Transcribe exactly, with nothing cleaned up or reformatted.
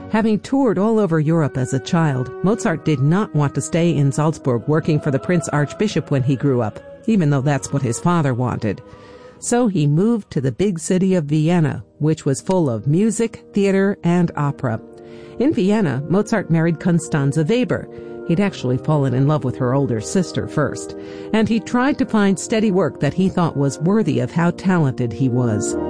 Having toured all over Europe as a child, Mozart did not want to stay in Salzburg working for the Prince Archbishop when he grew up, even though that's what his father wanted. So he moved to the big city of Vienna, which was full of music, theater, and opera. In Vienna, Mozart married Constanze Weber. He'd actually fallen in love with her older sister first, and he tried to find steady work that he thought was worthy of how talented he was.